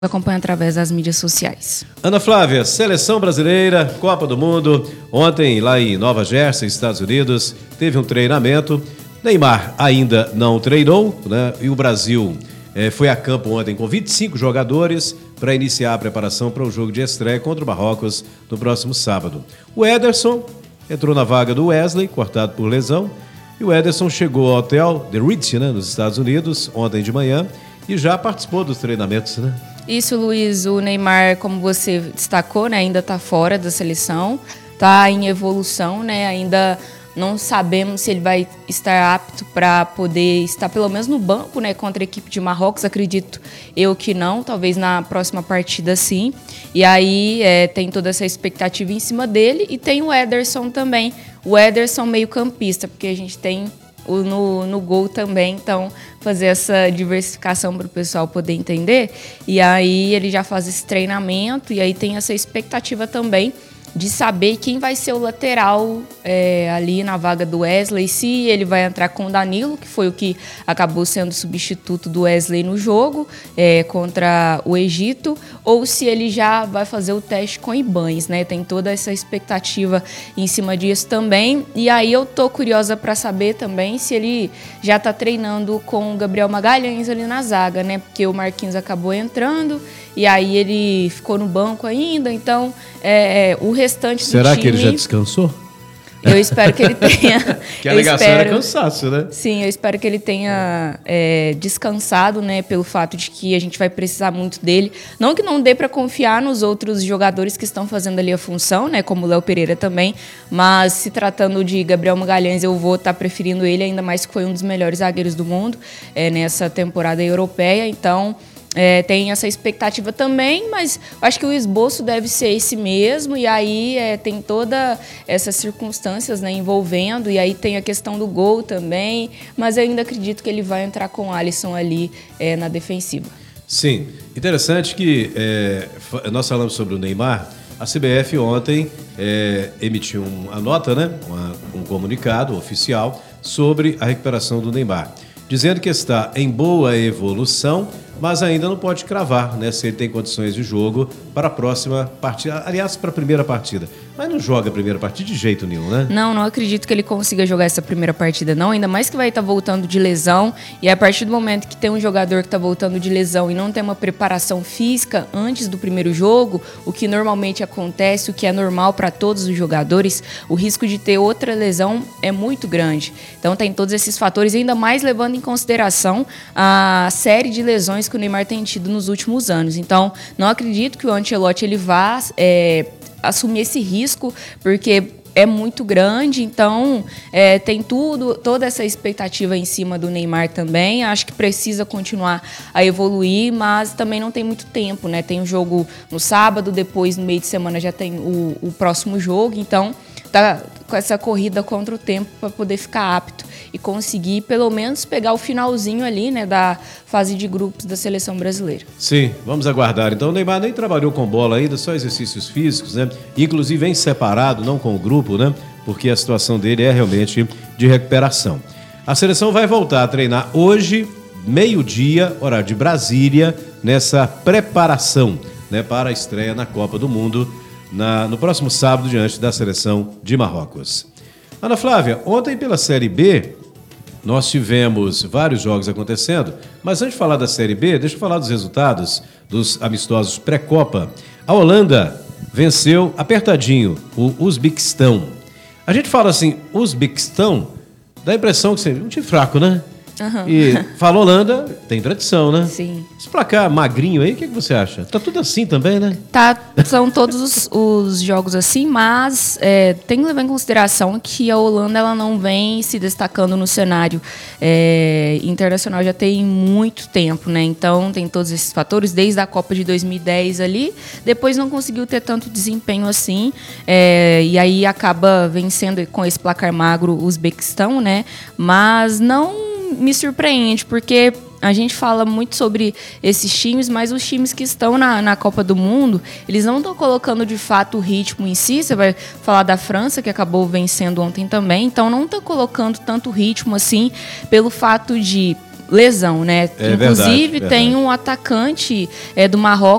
acompanha através das mídias sociais. Ana Flávia, Seleção Brasileira, Copa do Mundo, ontem lá em Nova Jersey, Estados Unidos, teve um treinamento. Neymar ainda não treinou, né? E o Brasil foi a campo ontem com 25 jogadores para iniciar a preparação para o jogo de estreia contra o Marrocos no próximo sábado. O Ederson entrou na vaga do Wesley, cortado por lesão, e o Ederson chegou ao hotel The Ritz, né, nos Estados Unidos, ontem de manhã, e já participou dos treinamentos, né? Isso, Luiz, o Neymar, como você destacou, né, ainda está fora da seleção, está em evolução, né, ainda não sabemos se ele vai estar apto para poder estar pelo menos no banco, né, contra a equipe de Marrocos. Acredito eu que não, talvez na próxima partida sim. E aí tem toda essa expectativa em cima dele, e tem o Ederson também, o Ederson meio campista, porque a gente tem no gol também, então fazer essa diversificação para o pessoal poder entender. E aí ele já faz esse treinamento, e aí tem essa expectativa também de saber quem vai ser o lateral ali na vaga do Wesley, se ele vai entrar com o Danilo, que foi o que acabou sendo substituto do Wesley no jogo contra o Egito, ou se ele já vai fazer o teste com Ibañez, né? Tem toda essa expectativa em cima disso também. E aí eu tô curiosa para saber também se ele já tá treinando com o Gabriel Magalhães ali na zaga, né? Porque o Marquinhos acabou entrando e aí ele ficou no banco ainda, então o restante do time... Será que ele já descansou? Eu espero que ele tenha... Que a alegação era cansaço, né? Sim, eu espero que ele tenha descansado, né, pelo fato de que a gente vai precisar muito dele. Não que não dê para confiar nos outros jogadores que estão fazendo ali a função, né, como o Léo Pereira também, mas se tratando de Gabriel Magalhães, eu vou estar preferindo ele, ainda mais que foi um dos melhores zagueiros do mundo nessa temporada europeia, então... tem essa expectativa também, mas acho que o esboço deve ser esse mesmo, e aí tem todas essas circunstâncias, né, envolvendo, e aí tem a questão do gol também, mas eu ainda acredito que ele vai entrar com o Alisson ali na defensiva. Sim, interessante que nós falamos sobre o Neymar. A CBF ontem emitiu uma nota, né, um comunicado oficial sobre a recuperação do Neymar, dizendo que está em boa evolução, mas ainda não pode cravar, né, se ele tem condições de jogo para a próxima partida, aliás, para a primeira partida. Mas não joga a primeira partida de jeito nenhum, né? Não acredito que ele consiga jogar essa primeira partida, não. Ainda mais que vai estar voltando de lesão. E a partir do momento que tem um jogador que está voltando de lesão e não tem uma preparação física antes do primeiro jogo, o que normalmente acontece, o que é normal para todos os jogadores, o risco de ter outra lesão é muito grande. Então tem todos esses fatores, ainda mais levando em consideração a série de lesões que o Neymar tem tido nos últimos anos. Então não acredito que o Ancelotti ele vá assumir esse risco, porque é muito grande, então tem toda essa expectativa em cima do Neymar também. Acho que precisa continuar a evoluir, mas também não tem muito tempo, né? Tem um jogo no sábado, depois no meio de semana já tem o próximo jogo, então tá com essa corrida contra o tempo para poder ficar apto e conseguir pelo menos pegar o finalzinho ali, né, da fase de grupos da seleção brasileira. Sim, vamos aguardar. Então o Neymar nem trabalhou com bola ainda, só exercícios físicos, né? Inclusive vem separado, não com o grupo, né? Porque a situação dele é realmente de recuperação. A seleção vai voltar a treinar hoje, meio-dia, horário de Brasília, nessa preparação, né, para a estreia na Copa do Mundo no próximo sábado, diante da seleção de Marrocos. Ana Flávia, ontem pela Série B, nós tivemos vários jogos acontecendo, mas antes de falar da Série B, deixa eu falar dos resultados dos amistosos pré-Copa. A Holanda venceu apertadinho o Uzbequistão. A gente fala assim, Uzbequistão, dá a impressão que é um time fraco, né? Uhum. E fala Holanda, tem tradição, né? Sim. Esse placar magrinho aí, o que você acha? Tá tudo assim também, né? São todos os jogos assim, mas tem que levar em consideração que a Holanda ela não vem se destacando no cenário internacional já tem muito tempo, né? Então tem todos esses fatores, desde a Copa de 2010 ali, depois não conseguiu ter tanto desempenho assim, e aí acaba vencendo com esse placar magro o Uzbequistão, né? Mas não me surpreende, porque a gente fala muito sobre esses times, mas os times que estão na Copa do Mundo, eles não estão colocando de fato o ritmo em si. Você vai falar da França, que acabou vencendo ontem também, então não está colocando tanto ritmo assim, pelo fato de lesão, né? É Inclusive, verdade. tem um atacante do Marrocos